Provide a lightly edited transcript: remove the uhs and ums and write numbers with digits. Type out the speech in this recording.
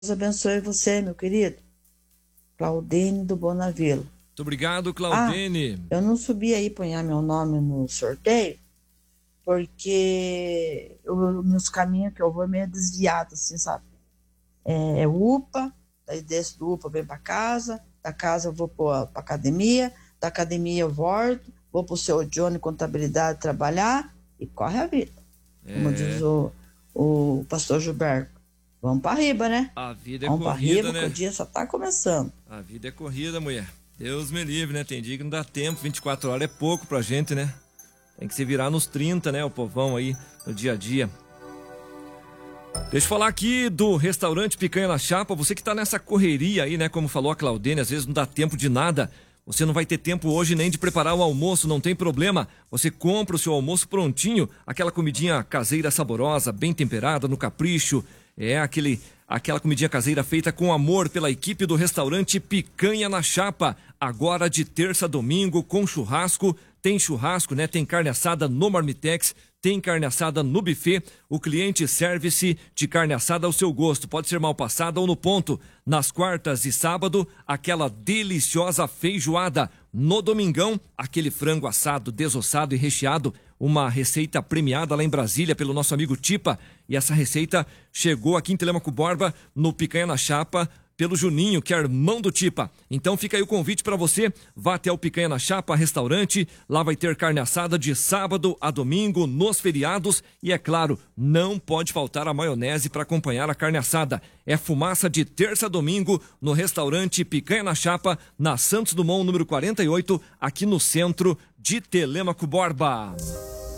Deus abençoe você, meu querido. Claudine do Bonavilo. Muito obrigado, Claudine. Eu não subi aí ponhar meu nome no sorteio, porque meus caminhos que eu vou é meio desviado, assim, sabe? É UPA, daí desço do UPA, venho pra casa, da casa eu vou pra academia, da academia eu volto, vou pro seu Johnny Contabilidade trabalhar e corre a vida. Como diz o pastor Gilberto. Vamos pra riba, né? A vida é Vamos corrida, pra riba, né? Que o dia só tá começando. A vida é corrida, mulher. Deus me livre, né? Tem dia que não dá tempo, 24 horas é pouco pra gente, né? Tem que se virar nos 30, né? O povão aí, no dia a dia. Deixa eu falar aqui do restaurante Picanha na Chapa. Você que tá nessa correria aí, né? Como falou a Claudene, às vezes não dá tempo de nada. Você não vai ter tempo hoje nem de preparar o almoço, não tem problema. Você compra o seu almoço prontinho, aquela comidinha caseira saborosa, bem temperada, no capricho. Aquela comidinha caseira feita com amor pela equipe do restaurante Picanha na Chapa. Agora de terça a domingo com churrasco. Tem churrasco, né? Tem carne assada no Marmitex, tem carne assada no buffet. O cliente serve-se de carne assada ao seu gosto. Pode ser mal passada ou no ponto. Nas quartas e sábado, aquela deliciosa feijoada. No domingão, aquele frango assado, desossado e recheado. Uma receita premiada lá em Brasília pelo nosso amigo Tipa. E essa receita chegou aqui em Telêmaco Borba, no Picanha na Chapa, pelo Juninho, que é irmão do Tipa. Então fica aí o convite para você, vá até o Picanha na Chapa restaurante, lá vai ter carne assada de sábado a domingo, nos feriados, e é claro, não pode faltar a maionese para acompanhar a carne assada. É fumaça de terça a domingo no restaurante Picanha na Chapa, na Santos Dumont, número 48, aqui no centro de Telêmaco Borba.